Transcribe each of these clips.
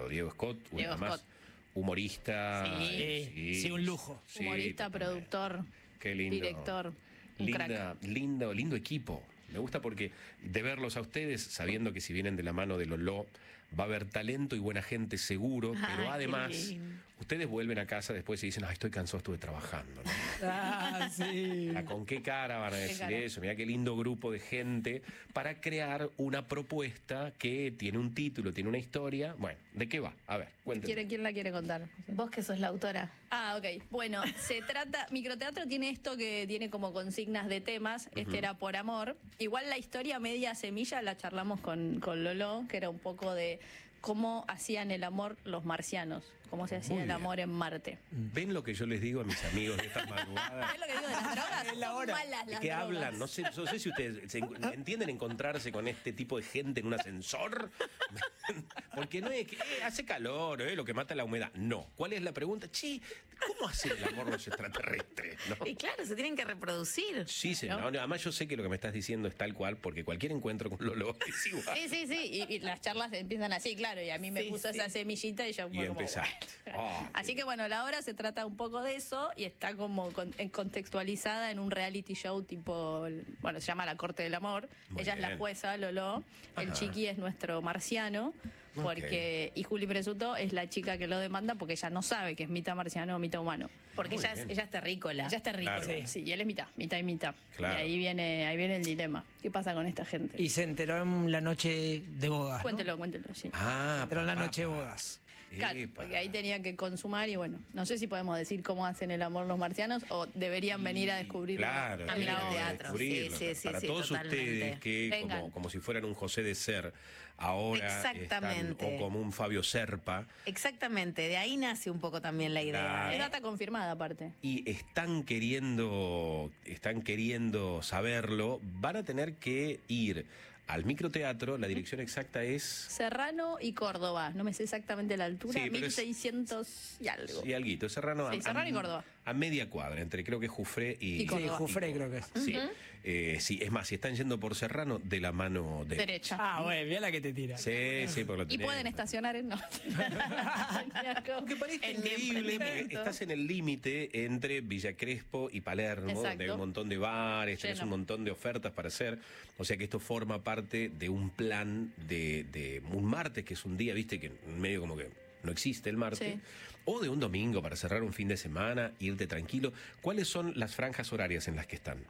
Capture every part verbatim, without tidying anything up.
Diego Scott, Diego además Scott. humorista. Sí. Sí, sí, un lujo. Sí, Humorista, productor, qué lindo. director, un Linda, crack. lindo, lindo equipo. Me gusta porque de verlos a ustedes, sabiendo que si vienen de la mano de Lolo, va a haber talento y buena gente seguro, Ay, pero qué además, lindo. ustedes vuelven a casa después y dicen, ay, estoy cansado, estuve trabajando, ¿no? Ah, sí. Ah, ¿con qué cara van a decir cara? eso? Mirá qué lindo grupo de gente para crear una propuesta que tiene un título, tiene una historia. Bueno, ¿de qué va? A ver, cuéntenme. ¿Quién, ¿Quién la quiere contar? Vos que sos la autora. Ah, ok. Bueno, se trata. Microteatro tiene esto que tiene como consignas de temas. Este era por amor. Igual la historia media semilla la charlamos con, con Lolo, que era un poco de cómo hacían el amor los marcianos, cómo se hacía Muy el bien. amor en Marte. ¿Ven lo que yo les digo a mis amigos de estas madrugadas? ¿Ves lo que digo de las drogas? Es la Son hora. malas las ¿Qué drogas. hablan? No sé, no sé si ustedes se en- entienden encontrarse con este tipo de gente en un ascensor. Porque no es que eh, hace calor, eh, lo que mata la humedad. No. ¿Cuál es la pregunta? Che, ¿cómo hacen el amor los extraterrestres? ¿No? Y claro, se tienen que reproducir. Sí, señor. No, además yo sé que lo que me estás diciendo es tal cual, porque cualquier encuentro con Lolo es igual. Sí, sí, sí. Y, y las charlas empiezan así, claro. Y a mí me Sí, puso sí. esa semillita y yo Y fue como, empezaste. bueno. Ah, Así que bueno, la obra se trata un poco de eso y está como con- en- contextualizada en un reality show tipo, bueno, se llama La Corte del Amor. Muy Ella es bien. la jueza, Lolo. El Ajá. chiqui es nuestro marciano. Porque, y Juli Presuto es la chica que lo demanda porque ella no sabe que es mitad marciano o mitad humano. Porque Muy ella es, bien. ella es terrícola. Ella es terrícola. Claro. Sí, y él es mitad, mitad y mitad. Claro. Y ahí viene, ahí viene el dilema. ¿Qué pasa con esta gente? Y se enteró en la noche de bodas. ¿no? Cuéntelo, cuéntelo, sí. Ah, Pero en la papá. noche de bodas. Claro, Epa. porque ahí tenía que consumar y bueno, no sé si podemos decir cómo hacen el amor los marcianos o deberían venir a descubrirlo Claro, en A mí la el obra. teatro. descubrirlo. Sí, sí, sí, Para sí, todos totalmente. ustedes que Vengan. como, como si fueran un José de Ser ahora Exactamente. están- o como un Fabio Serpa Exactamente, de ahí nace un poco también la idea. Claro. ¿eh? Es data confirmada aparte. y están queriendo están queriendo saberlo, van a tener que ir al microteatro. La dirección exacta es Serrano y Córdoba, no me sé exactamente la altura, Sí, pero es- mil seiscientos y algo. y alguito, es Serrano, a- Sí, Serrano y a- Córdoba. a media cuadra, entre creo que Jufré y, Y Sí, Córdoba. Jufré creo que es. Sí, Eh, sí, es más, si están yendo por Serrano, de la mano de Derecha. Ah, bueno, mira la que te tira. Sí, sí, por lo Y tenés. pueden estacionar en no. Aunque parece El increíble, porque emprendimiento. estás en el límite entre Villa Crespo y Palermo, donde hay Exacto. un montón de bares, tenés Lleno. un montón de ofertas para hacer. O sea que esto forma parte de un plan de, de un martes, que es un día, viste, que medio como que no existe el martes. Sí. O de un domingo para cerrar un fin de semana, irte tranquilo. ¿Cuáles son las franjas horarias en las que están?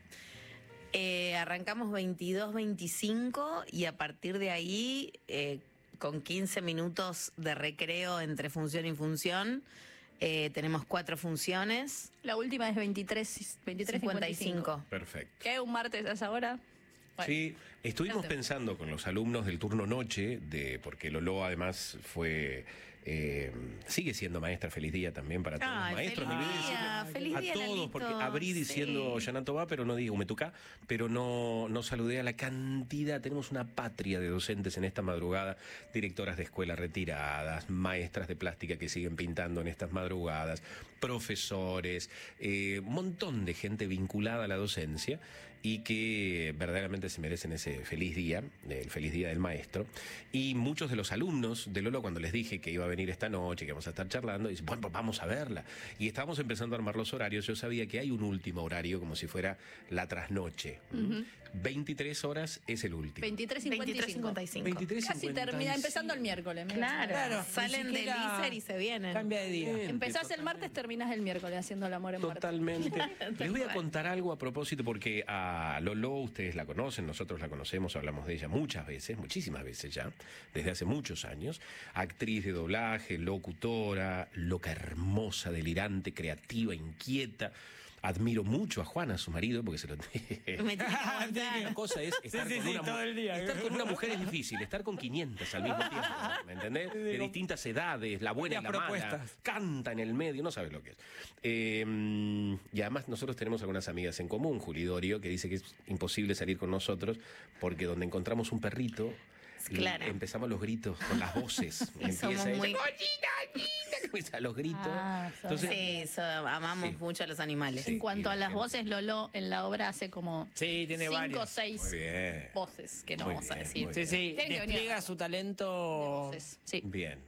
Eh, arrancamos veintidós, veinticinco y a partir de ahí, eh, con quince minutos de recreo entre función y función, eh, tenemos cuatro funciones. La última es veintitrés, veintitrés cincuenta y cinco. Perfecto. ¿Qué? ¿Un martes a esa hora? Bueno. Sí, estuvimos Fíjate. pensando con los alumnos del turno noche, de porque Lolo además fue, eh, sigue siendo maestra. Feliz día también para todos Ay, los maestros. feliz me olvidé día, decirle feliz a día, todos, Lalito, porque abrí diciendo sí. Yanato va, pero no digo Metucá, pero no, no saludé a la cantidad. Tenemos una patria de docentes en esta madrugada, directoras de escuela retiradas, maestras de plástica que siguen pintando en estas madrugadas, profesores, eh, un montón de gente vinculada a la docencia y que verdaderamente se merecen ese feliz día, el feliz día del maestro. Y muchos de los alumnos de Lolo, cuando les dije que iba a venir esta noche, que vamos a estar charlando, dicen, bueno, pues vamos a verla. Y estábamos empezando a armar los horarios. Yo sabía que hay un último horario, como si fuera la trasnoche. veintitrés horas es el último. veintitrés cincuenta y veintitrés, cinco. cincuenta y cinco. veintitrés Casi cincuenta y termina, cinco. empezando el miércoles. mira. Claro, Claro, salen ni del siquiera ISER y se vienen. Cambia de día. Bien. Empezás el martes, terminás el miércoles haciendo el amor en Marte. Totalmente. Les voy a cual. contar algo a propósito, porque a Lolo ustedes la conocen, nosotros la conocemos, hablamos de ella muchas veces, muchísimas veces ya, desde hace muchos años. Actriz de doblaje, locutora, loca, hermosa, delirante, creativa, inquieta. Admiro mucho a Juana, su marido, porque se lo... Me tiene que aguantar. La cosa es estar, sí, con, sí, una, mu- todo el día. estar con una mujer es difícil, estar con quinientas al mismo tiempo, ¿no? ¿Me entendés? De Digo, distintas edades, la buena y la varias mala, propuestas. canta en el medio, no sabes lo que es. Eh, y además nosotros tenemos algunas amigas en común, Juli Dorio, que dice que es imposible salir con nosotros porque donde encontramos un perrito, Claro. le- empezamos los gritos con las voces. Y somos ella, muy- "Cochina, cochina", comienza a los gritos. Ah, son- Entonces, Sí, so- amamos Sí. mucho a los animales. Sí. En cuanto y a la las gente. voces, Lolo en la obra hace como Sí, tiene cinco o varias. seis muy bien. voces que no Muy vamos a bien, decir. muy Sí, sí, Tiene que venir despliega a- su de talento. voces. Sí. Bien,